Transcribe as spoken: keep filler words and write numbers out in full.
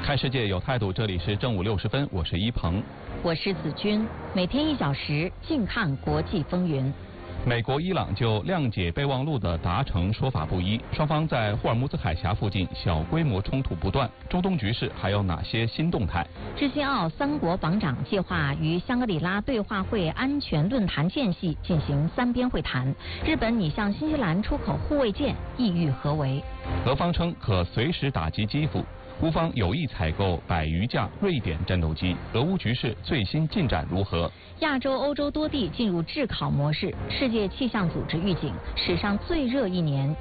看世界有态度，这里是正午六十分，我是一鹏， 我是子君，每天一小时，静看国际风云。 美国、伊朗就谅解备忘录的达成说法不一，双方在霍尔木兹海峡附近小规模冲突不断。中东局势还有哪些新动态？ 日新澳三国防长计划于香格里拉对话会安全论坛间隙进行三边会谈。日本拟向新西兰出口护卫舰，意欲何为？ 俄方称可随时打击基辅。乌方有意采购百余架瑞典战斗机，俄乌局势最新进展如何？ 亚洲、欧洲多地进入炙烤模式，世界气象组织预警，史上最热一年